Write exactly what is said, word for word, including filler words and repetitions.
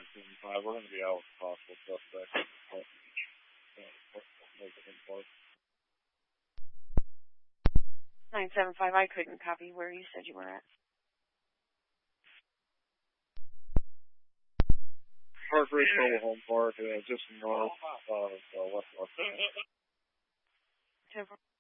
seven five, we're going to be out with possible suspect. nine seven five, I couldn't copy where you said you were at. Park Ridge Mobile Home Park, uh, just north of uh, West West.